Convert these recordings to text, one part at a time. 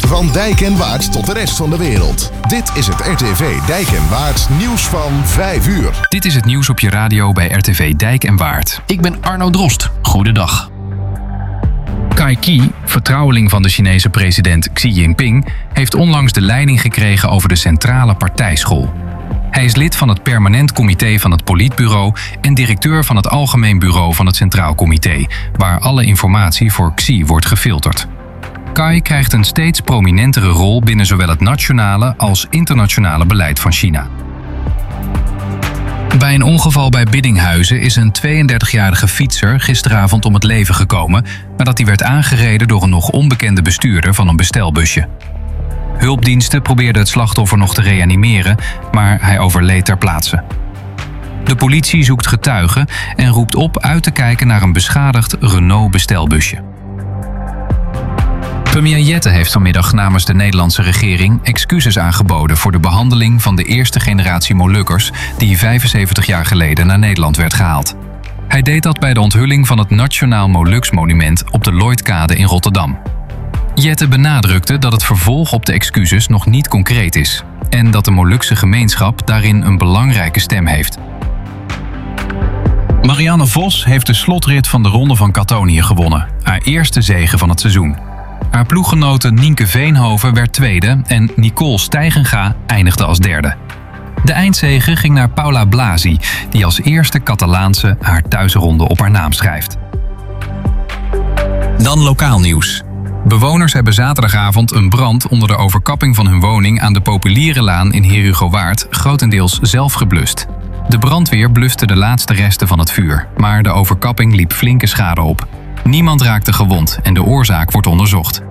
Van Dijk en Waard tot de rest van de wereld. Dit is het RTV Dijk en Waard nieuws van 5 uur. Dit is het nieuws op je radio bij RTV Dijk en Waard. Ik ben Arno Drost. Goedendag. Kai Qi, vertrouweling van de Chinese president Xi Jinping, heeft onlangs de leiding gekregen over de Centrale Partijschool. Hij is lid van het Permanent Comité van het Politbureau en directeur van het Algemeen Bureau van het Centraal Comité, waar alle informatie voor Xi wordt gefilterd. Kai krijgt een steeds prominentere rol binnen zowel het nationale als internationale beleid van China. Bij een ongeval bij Biddinghuizen is een 32-jarige fietser gisteravond om het leven gekomen nadat hij werd aangereden door een nog onbekende bestuurder van een bestelbusje. Hulpdiensten probeerden het slachtoffer nog te reanimeren, maar hij overleed ter plaatse. De politie zoekt getuigen en roept op uit te kijken naar een beschadigd Renault bestelbusje. Premier Jette heeft vanmiddag namens de Nederlandse regering excuses aangeboden voor de behandeling van de eerste generatie Molukkers die 75 jaar geleden naar Nederland werd gehaald. Hij deed dat bij de onthulling van het Nationaal Moluksmonument op de Lloydkade in Rotterdam. Jette benadrukte dat het vervolg op de excuses nog niet concreet is en dat de Molukse gemeenschap daarin een belangrijke stem heeft. Marianne Vos heeft de slotrit van de Ronde van Kattonië gewonnen, haar eerste zege van het seizoen. Haar ploeggenote Nienke Veenhoven werd tweede en Nicole Steigenga eindigde als derde. De eindzege ging naar Paula Blasi, die als eerste Catalaanse haar thuisronde op haar naam schrijft. Dan lokaal nieuws. Bewoners hebben zaterdagavond een brand onder de overkapping van hun woning aan de Populierenlaan in Herugowaard grotendeels zelf geblust. De brandweer bluste de laatste resten van het vuur, maar de overkapping liep flinke schade op. Niemand raakte gewond en de oorzaak wordt onderzocht.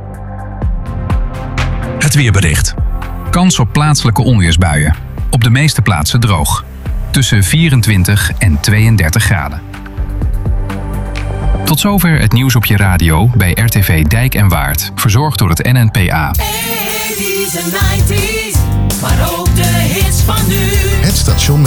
Het weerbericht. Kans op plaatselijke onweersbuien. Op de meeste plaatsen droog. Tussen 24 en 32 graden. Tot zover het nieuws op je radio bij RTV Dijk en Waard. Verzorgd door het NNPA. 80's en 90's, maar ook de hits van nu. Het station met